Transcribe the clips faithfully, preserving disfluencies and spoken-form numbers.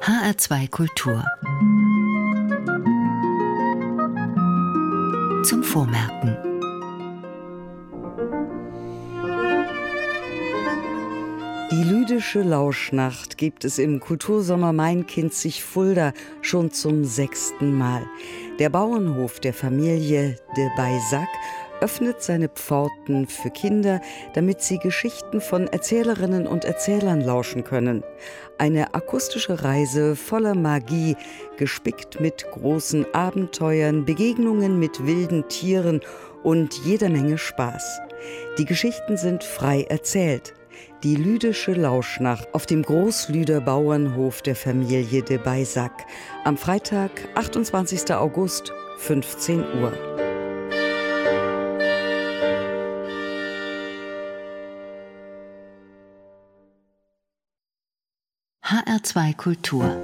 H R zwei Kultur. Zum Vormerken. Die lüdische Lauschnacht gibt es im Kultursommer Main-Kinzig-Fulda schon zum sechsten Mal. Der Bauernhof der Familie de Baysac öffnet seine Pforten für Kinder, damit sie Geschichten von Erzählerinnen und Erzählern lauschen können. Eine akustische Reise voller Magie, gespickt mit großen Abenteuern, Begegnungen mit wilden Tieren und jeder Menge Spaß. Die Geschichten sind frei erzählt. Die lüdische Lauschnacht auf dem Großlüder Bauernhof der Familie de Baysac. Am Freitag, achtundzwanzigsten August, fünfzehn Uhr. H R zwei Kultur.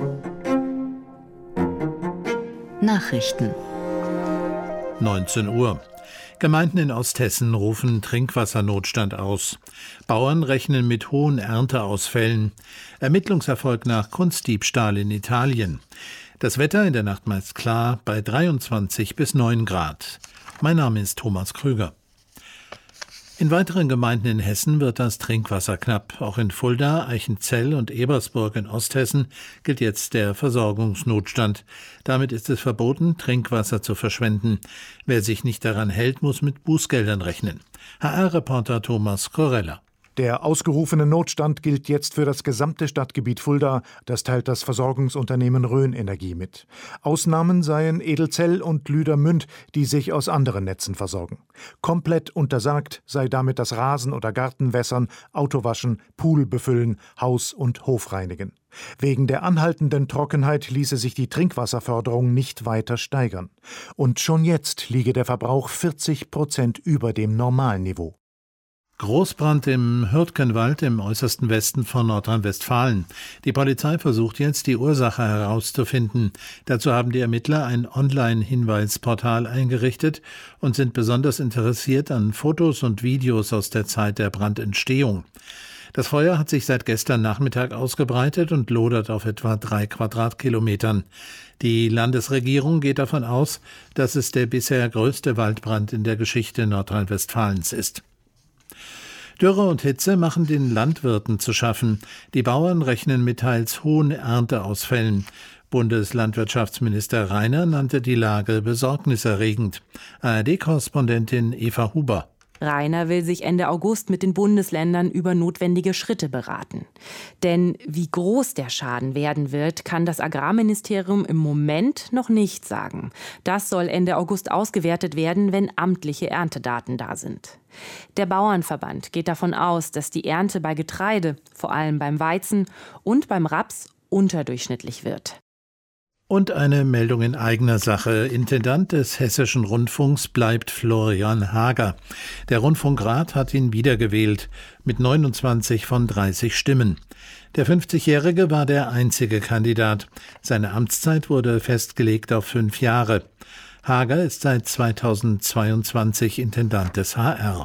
Nachrichten. neunzehn Uhr. Gemeinden in Osthessen rufen Trinkwassernotstand aus. Bauern rechnen mit hohen Ernteausfällen. Ermittlungserfolg nach Kunstdiebstahl in Italien. Das Wetter in der Nacht meist klar bei dreiundzwanzig bis neun Grad. Mein Name ist Thomas Krüger. In weiteren Gemeinden in Hessen wird das Trinkwasser knapp. Auch in Fulda, Eichenzell und Ebersburg in Osthessen gilt jetzt der Versorgungsnotstand. Damit ist es verboten, Trinkwasser zu verschwenden. Wer sich nicht daran hält, muss mit Bußgeldern rechnen. H R-Reporter Thomas Korella. Der ausgerufene Notstand gilt jetzt für das gesamte Stadtgebiet Fulda. Das teilt das Versorgungsunternehmen Rhön Energie mit. Ausnahmen seien Edelzell und Lüdermünd, die sich aus anderen Netzen versorgen. Komplett untersagt sei damit das Rasen- oder Gartenwässern, Autowaschen, Pool befüllen, Haus- und Hof reinigen. Wegen der anhaltenden Trockenheit ließe sich die Trinkwasserförderung nicht weiter steigern. Und schon jetzt liege der Verbrauch vierzig Prozent über dem Normalniveau. Großbrand im Hürtgenwald im äußersten Westen von Nordrhein-Westfalen. Die Polizei versucht jetzt, die Ursache herauszufinden. Dazu haben die Ermittler ein Online-Hinweisportal eingerichtet und sind besonders interessiert an Fotos und Videos aus der Zeit der Brandentstehung. Das Feuer hat sich seit gestern Nachmittag ausgebreitet und lodert auf etwa drei Quadratkilometern. Die Landesregierung geht davon aus, dass es der bisher größte Waldbrand in der Geschichte Nordrhein-Westfalens ist. Dürre und Hitze machen den Landwirten zu schaffen. Die Bauern rechnen mit teils hohen Ernteausfällen. Bundeslandwirtschaftsminister Rainer nannte die Lage besorgniserregend. A R D-Korrespondentin Eva Huber. Rainer will sich Ende August mit den Bundesländern über notwendige Schritte beraten. Denn wie groß der Schaden werden wird, kann das Agrarministerium im Moment noch nicht sagen. Das soll Ende August ausgewertet werden, wenn amtliche Erntedaten da sind. Der Bauernverband geht davon aus, dass die Ernte bei Getreide, vor allem beim Weizen und beim Raps, unterdurchschnittlich wird. Und eine Meldung in eigener Sache. Intendant des Hessischen Rundfunks bleibt Florian Hager. Der Rundfunkrat hat ihn wiedergewählt, mit neunundzwanzig von dreißig Stimmen. Der fünfzigjährige war der einzige Kandidat. Seine Amtszeit wurde festgelegt auf fünf Jahre. Hager ist seit zweitausendzweiundzwanzig Intendant des H R.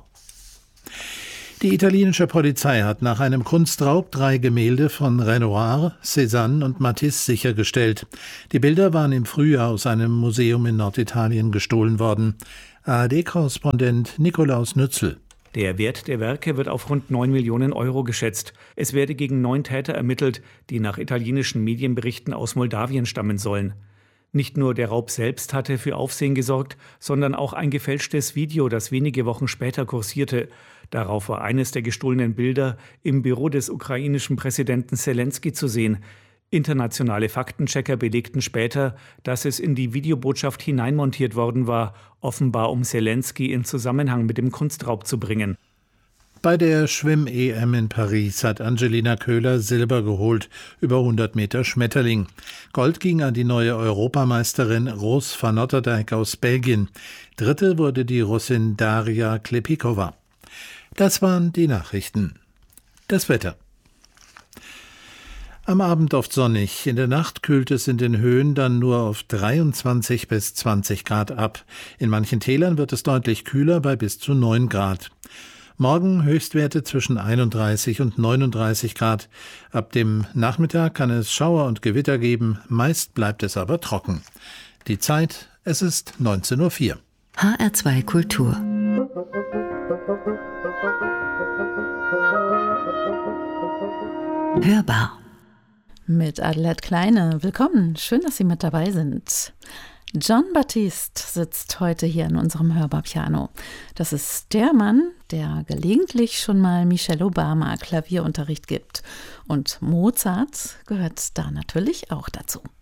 Die italienische Polizei hat nach einem Kunstraub drei Gemälde von Renoir, Cézanne und Matisse sichergestellt. Die Bilder waren im Frühjahr aus einem Museum in Norditalien gestohlen worden. A R D-Korrespondent Nikolaus Nützel. Der Wert der Werke wird auf rund neun Millionen Euro geschätzt. Es werde gegen neun Täter ermittelt, die nach italienischen Medienberichten aus Moldawien stammen sollen. Nicht nur der Raub selbst hatte für Aufsehen gesorgt, sondern auch ein gefälschtes Video, das wenige Wochen später kursierte. Darauf war eines der gestohlenen Bilder im Büro des ukrainischen Präsidenten Selenskyj zu sehen. Internationale Faktenchecker belegten später, dass es in die Videobotschaft hineinmontiert worden war, offenbar um Selenskyj in Zusammenhang mit dem Kunstraub zu bringen. Bei der Schwimm-E M in Paris hat Angelina Köhler Silber geholt, über hundert Meter Schmetterling. Gold ging an die neue Europameisterin Ros van Notterdijk aus Belgien. Dritte wurde die Russin Daria Klepikova. Das waren die Nachrichten. Das Wetter. Am Abend oft sonnig, in der Nacht kühlt es in den Höhen dann nur auf dreiundzwanzig bis zwanzig Grad ab. In manchen Tälern wird es deutlich kühler bei bis zu neun Grad. Morgen Höchstwerte zwischen einunddreißig und neununddreißig Grad. Ab dem Nachmittag kann es Schauer und Gewitter geben, meist bleibt es aber trocken. Die Zeit, es ist neunzehn Uhr vier. H R zwei Kultur. Hörbar. Mit Adelheid Kleine. Willkommen, schön, dass Sie mit dabei sind. Jon Batiste sitzt heute hier an unserem Hörbar-Piano. Das ist der Mann, der gelegentlich schon mal Michelle Obama Klavierunterricht gibt. Und Mozart gehört da natürlich auch dazu.